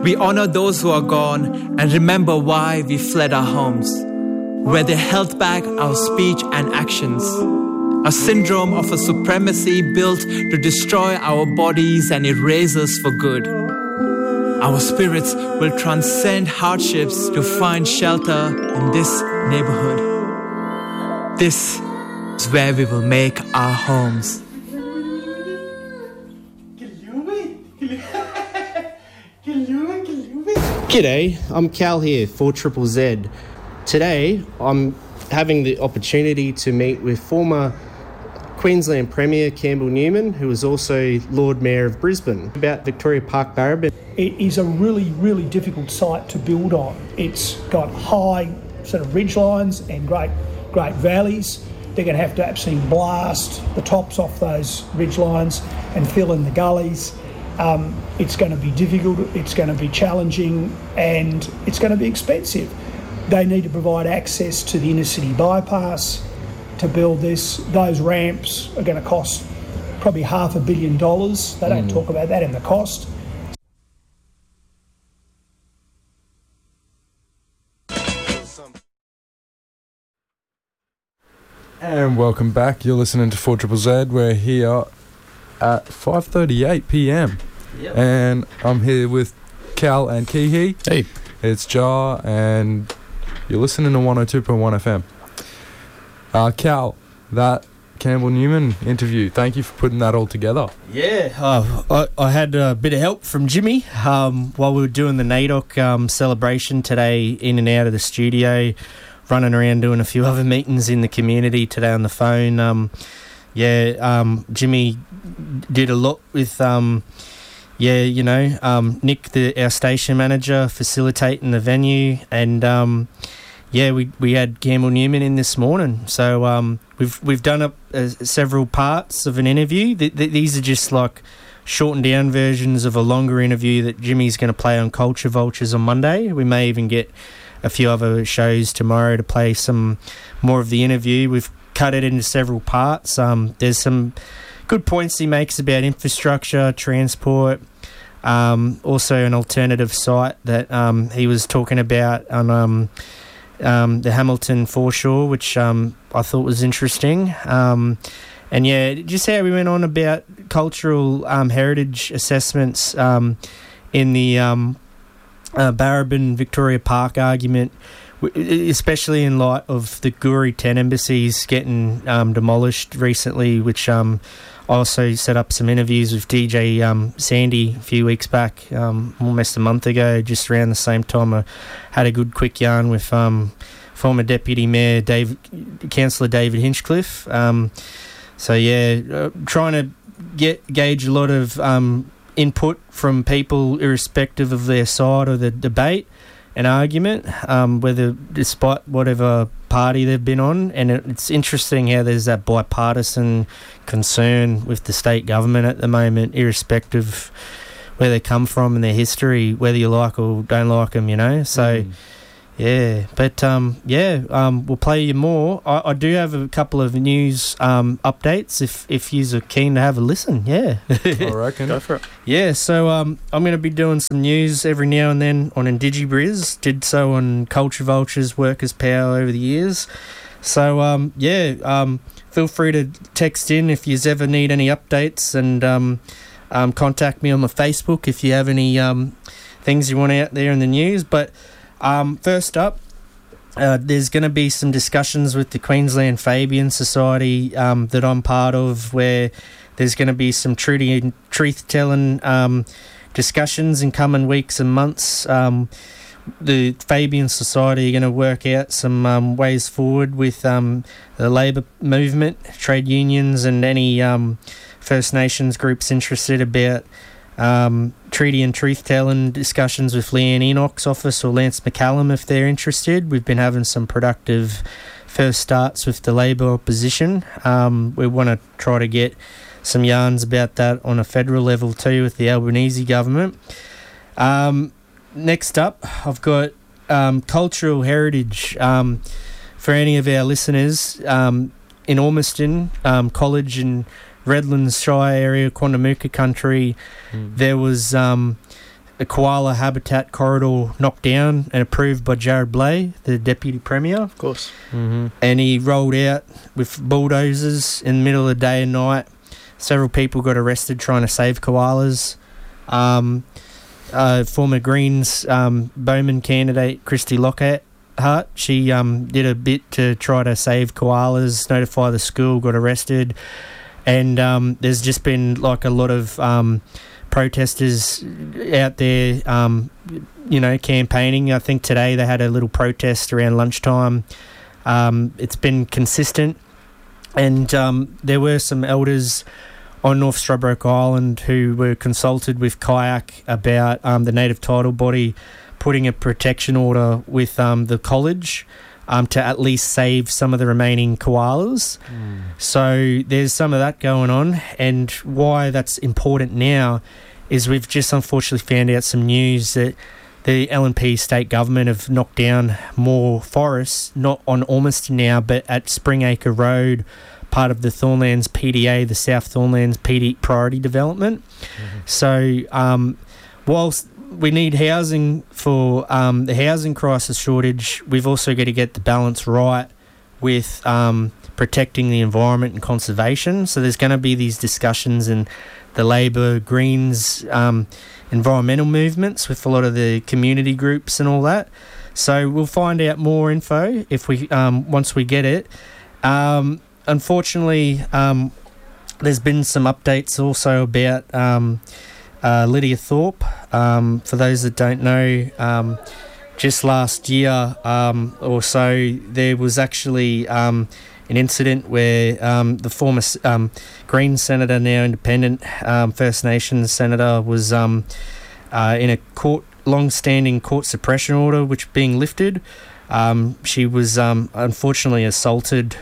We honor those who are gone and remember why we fled our homes, where they held back our speech and actions. A syndrome of a supremacy built to destroy our bodies and erase us for good. Our spirits will transcend hardships to find shelter in this neighborhood. This is where we will make our homes. G'day, I'm Cal here, 4ZZZ. Today, I'm having the opportunity to meet with former Queensland Premier Campbell Newman, who is also Lord Mayor of Brisbane, about Victoria Park Barrabin. It is a really, really difficult site to build on. It's got high sort of ridge lines and great valleys. They're going to have to absolutely blast the tops off those ridge lines and fill in the gullies. It's going to be difficult, it's going to be challenging, and it's going to be expensive. They need to provide access to the inner city bypass to build this. Those ramps are going to cost probably $500 million. They don't talk about that in the cost. And welcome back. You're listening to 4ZZZ. We're here at 5:38 p.m. Yep. And I'm here with Cal and Kihi. Hey. It's Jar, and you're listening to 102.1 FM. Cal, that Campbell Newman interview, thank you for putting that all together. Yeah, I had a bit of help from Jimmy while we were doing the NAIDOC celebration today, in and out of the studio, running around doing a few other meetings in the community today on the phone. Jimmy did a lot with, Nick, our station manager, facilitating the venue, and we had Campbell Newman in this morning. So we've done up several parts of an interview. These are just like shortened down versions of a longer interview that Jimmy's going to play on Culture Vultures on Monday. We may even get a few other shows tomorrow to play some more of the interview. We've cut it into several parts. There's some good points he makes about infrastructure, transport, also an alternative site that he was talking about on the Hamilton foreshore, which I thought was interesting. Just how we went on about cultural heritage assessments in the Barrabin Victoria Park argument, especially in light of the Guri 10 embassies getting demolished recently, which I also set up some interviews with DJ Sandy a few weeks back, almost a month ago, just around the same time. I had a good quick yarn with former Deputy Mayor Councillor David Hinchcliffe. Trying to gauge a lot of input from people irrespective of their side of the debate and argument, whether despite whatever party they've been on. And it's interesting how there's that bipartisan concern with the state government at the moment, irrespective where they come from and their history, whether you like or don't like them, So, we'll play you more. I do have a couple of news updates if you are keen to have a listen. Yeah. I reckon. Go for it. Yeah, so I'm going to be doing some news every now and then on IndigiBriz. Did so on Culture Vultures, Workers' Power over the years. So, feel free to text in if you ever need any updates, and contact me on my Facebook if you have any things you want out there in the news. But first up, there's going to be some discussions with the Queensland Fabian Society that I'm part of, where there's going to be some truth-telling discussions in coming weeks and months. The Fabian Society are going to work out some ways forward with the labour movement, trade unions, and any First Nations groups interested about treaty and truth-telling discussions with Leanne Enoch's office or Lance McCallum if they're interested. We've been having some productive first starts with the Labor opposition. We want to try to get some yarns about that on a federal level too with the Albanese government. Next up, I've got cultural heritage. For any of our listeners, in Ormiston College and Redlands Shire area, Quandamooka country, there was a koala habitat corridor knocked down and approved by Jared Blay, the Deputy Premier. Of course. Mm-hmm. And he rolled out with bulldozers in the middle of the day and night. Several people got arrested trying to save koalas. Former Greens Bowman candidate Christy Lockhart, she did a bit to try to save koalas, notify the school, got arrested. And there's just been like a lot of protesters out there, campaigning. I think today they had a little protest around lunchtime. It's been consistent. And there were some elders on North Stradbroke Island who were consulted with Kayak about the native title body putting a protection order with the college to at least save some of the remaining koalas. So there's some of that going on, and why that's important now is we've just unfortunately found out some news that the LNP state government have knocked down more forests, not on Ormiston now, but at Springacre Road, part of the Thornlands PDA, the South Thornlands PD priority development. So whilst we need housing for the housing crisis shortage, we've also got to get the balance right with protecting the environment and conservation. So there's going to be these discussions in the Labor, Greens, environmental movements with a lot of the community groups and all that. So we'll find out more info if we once we get it. Unfortunately, there's been some updates also about Lydia Thorpe. For those that don't know, just last year or so, there was actually an incident where the former Green Senator, now Independent First Nations Senator, was in a long-standing court suppression order, which being lifted. She was unfortunately assaulted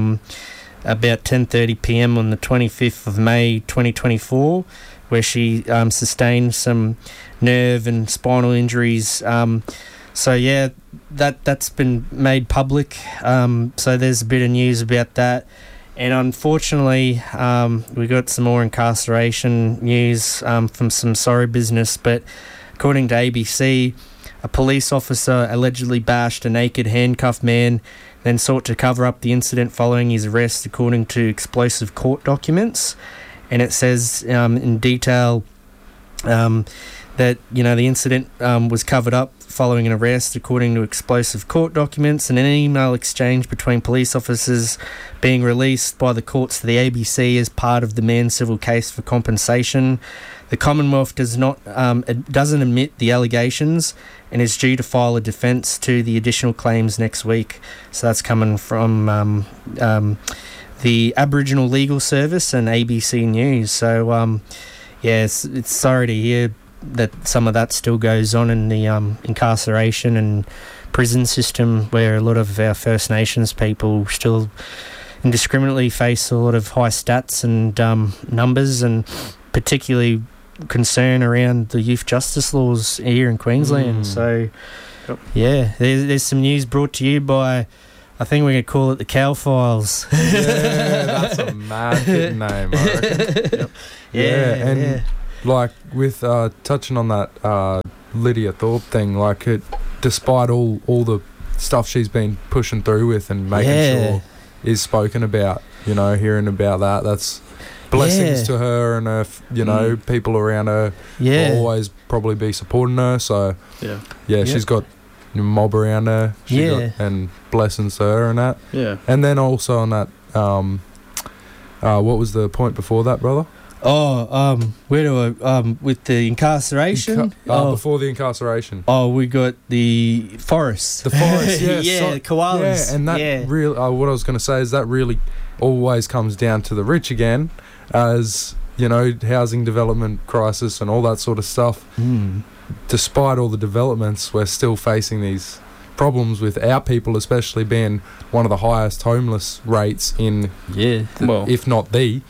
about 10:30 p.m. on the 25th of May 2024, where she sustained some nerve and spinal injuries. So yeah, that's been made public. So there's a bit of news about that. And unfortunately, we got some more incarceration news from some sorry business. But according to ABC, a police officer allegedly bashed a naked handcuffed man, then sought to cover up the incident following his arrest, according to explosive court documents. And it says in detail that, the incident was covered up following an arrest, according to explosive court documents, and an email exchange between police officers being released by the courts to the ABC as part of the man's civil case for compensation. The Commonwealth doesn't admit the allegations and is due to file a defence to the additional claims next week. So that's coming from the Aboriginal Legal Service and ABC News. So, it's sorry to hear that some of that still goes on in the incarceration and prison system, where a lot of our First Nations people still indiscriminately face a lot of high stats and numbers, and particularly concern around the youth justice laws here in Queensland. So, yeah, there's some news brought to you by, I think we could call it the Cow Files. Yeah, that's a mad name, I reckon. Yeah. Like with touching on that Lydia Thorpe thing, like despite all the stuff she's been pushing through with and making sure is spoken about, hearing about that's blessings to her and her, people around her will always probably be supporting her. So she's got a mob around her. And blessings to her and that. Yeah. And then also on that, what was the point before that, brother? Where do I with the incarceration? Before the incarceration. We got the forests. The forests, the koalas. Yeah, and that really, what I was going to say is that really always comes down to the rich again, as housing development crisis and all that sort of stuff. Despite all the developments, we're still facing these problems with our people, especially being one of the highest homeless rates in, if not the.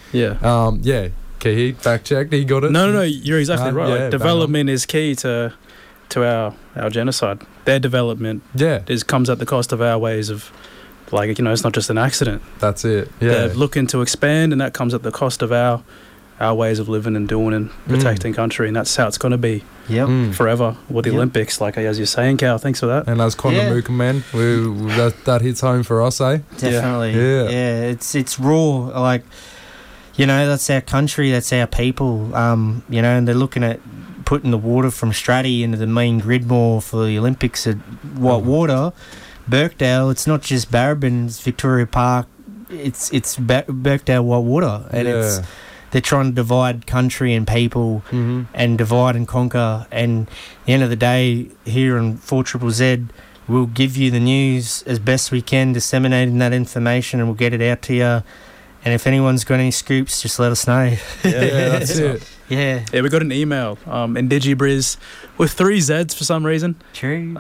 Kihi, fact checked. He got it. No, you're exactly right. Like, development is key to our genocide. Their development comes at the cost of our ways of, it's not just an accident. That's it. Yeah, they're looking to expand, and that comes at the cost of our our ways of living and doing and protecting country, and that's how it's going to be forever with the Olympics. Like as you're saying, Cal, thanks for that. And as Quandamooka man, that hits home for us, eh? Definitely. Yeah. It's raw. Like, you know, that's our country, that's our people. You know, and they're looking at putting the water from Stratty into the main Gridmore for the Olympics at Whitewater, Birkdale. It's not just Barrabin, it's Victoria Park. It's Birkdale Whitewater, and they're trying to divide country and people and divide and conquer. And at the end of the day, here on 4ZZZ, we'll give you the news as best we can, disseminating that information, and we'll get it out to you. And if anyone's got any scoops, just let us know. That's it. Yeah, we got an email, IndigiBriz, with 3 Zs for some reason. True.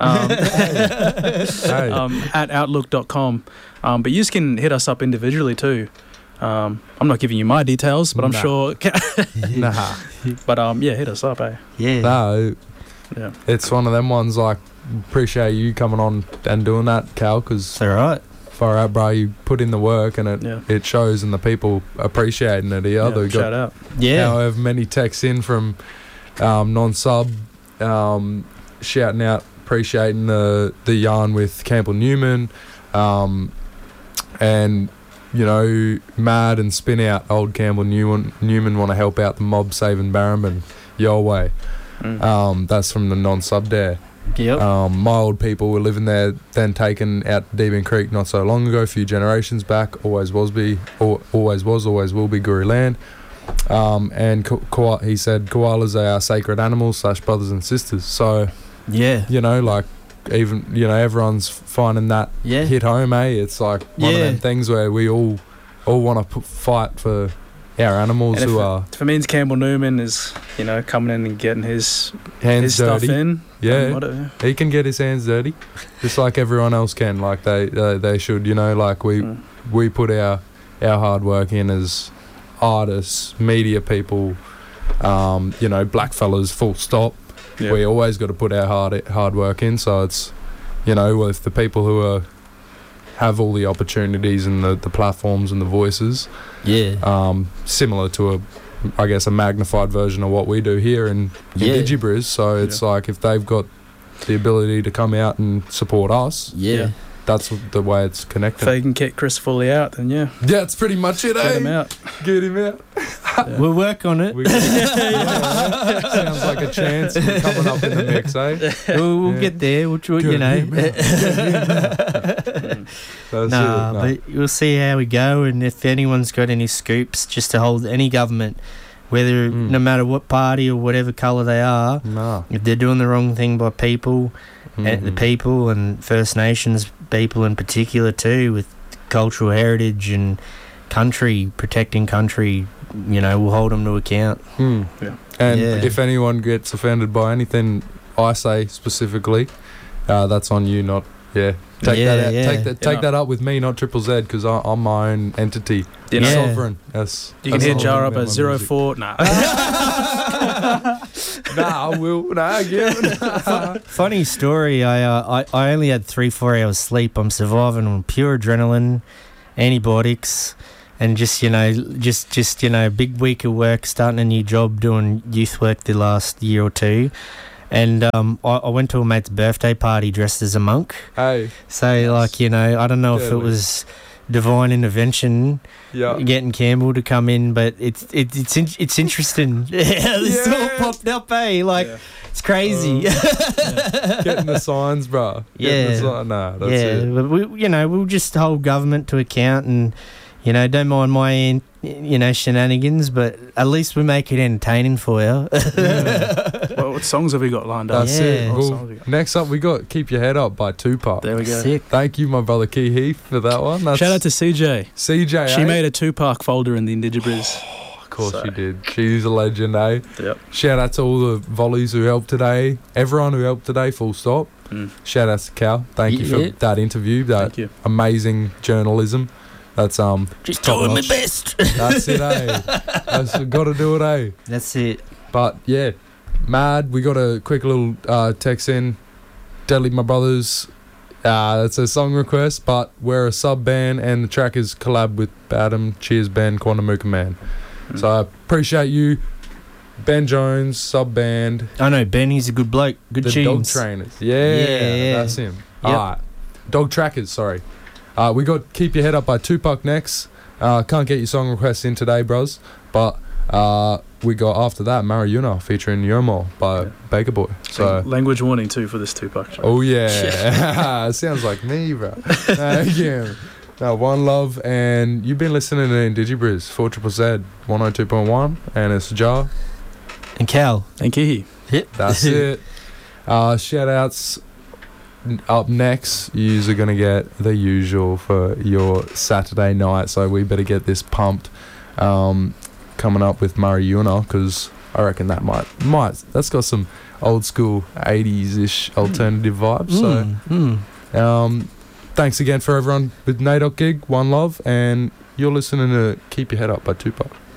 At outlook.com. But you can hit us up individually too. I'm not giving you my details, but I'm sure. But hit us up, eh? Yeah. No, it's one of them ones. Like, appreciate you coming on and doing that, Cal. Because it's all right. Far out, bro. You put in the work, and it shows, and the people appreciating it. Shout out. However many texts in from non-sub shouting out, appreciating the yarn with Campbell Newman, and you know, Mad and Spin Out, old Campbell Newman want to help out the mob saving Barrabin your way. That's from the non-sub there. Yep. My old people were living there, then taken out to Deebing Creek not so long ago, a few generations back. Always will be Guru land. And he said koalas are our sacred animals / brothers and sisters. So you know, like, even, you know, everyone's finding that hit home, eh? It's like one of them things where we all want to fight for our animals, and who are. If it means Campbell Newman is, you know, coming in and getting his stuff in, he can get his hands dirty, just like everyone else can. Like they should, you know. Like we put our hard work in as artists, media people, you know, black fellas. Full stop. Yeah. We always got to put our hard work in. So it's, you know, with the people who have all the opportunities and the platforms and the voices. Similar to a magnified version of what we do here in DigiBriz. So it's like, if they've got the ability to come out and support us, that's the way it's connected. If they can get Chris Foley out, then that's pretty much it. Get him out. Get him out. We'll work on it. Sounds like a chance. We're coming up in the mix, eh? We'll get there. We'll you know. But we'll see how we go, and if anyone's got any scoops, just to hold any government, whether no matter what party or whatever colour they are, if they're doing the wrong thing by people, and the people and First Nations people in particular too, with cultural heritage and country, protecting country, you know, we'll hold them to account. And if anyone gets offended by anything I say specifically, that's on you, not that out. Take that up with me, not Triple Z, because I'm my own entity. Sovereign. Yes. You can hit Jar up at 04. Nah. I will. Funny story. I only had 3-4 hours sleep. I'm surviving on pure adrenaline, antibiotics, and just big week of work, starting a new job, doing youth work the last year or two. And I went to a mate's birthday party dressed as a monk. Hey. So, like, you know, I don't know if it was divine intervention getting Campbell to come in, but it's interesting how this all popped up, eh? Like, it's crazy. Getting the signs, bro. That's it. But we'll just hold government to account, and, you know, don't mind my shenanigans, but at least we make it entertaining for you. Well, what songs have we got lined up? That's it. Well, next up, we got "Keep Your Head Up" by Tupac. There we go. Sick. Thank you, my brother Key Heath, for that one. Shout out to CJ. She made a Tupac folder in the IndigiBriz. Of course she did. She's a legend, eh? Yep. Shout out to all the volleys who helped today. Everyone who helped today, full stop. Shout out to Cal. Thank you for that interview, that amazing journalism. That's just doing my best. That's it, eh? Got to do it, eh? That's it. But yeah, Mad. We got a quick little text in. Deadly My Brothers. It's a song request, but we're a sub band, and the track is collab with Adam. Cheers, band Quandamooka Man. So I appreciate you, Ben Jones, sub band. I know Ben. He's a good bloke. Good The tunes. Dog Trainers. Yeah, that's him. Yep. All right. Dog Trackers, sorry. We got Keep Your Head Up by Tupac next. Can't get your song requests in today, bros. But we got after that Mariuna featuring Yomo by Baker Boy. So language warning too for this Tupac track. oh yeah. Sounds like me, bro. Again. No, One Love, and you've been listening to Indigibriz 4ZZZ 102.1, and it's Ja. And Cal. And Kihi. That's it. Shout outs up next. Yous are gonna get the usual for your Saturday night, so we better get this pumped. Coming up with Mariuna, because I reckon that might that's got some old school 80s-ish alternative vibes. So thanks again for everyone with NAIDOC Gig, One Love, and you're listening to Keep Your Head Up by Tupac.